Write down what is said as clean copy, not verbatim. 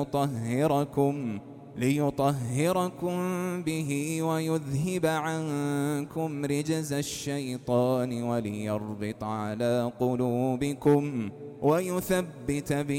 ليطهركم به ويذهب عنكم رجز الشيطان وليربط على قلوبكم ويثبت به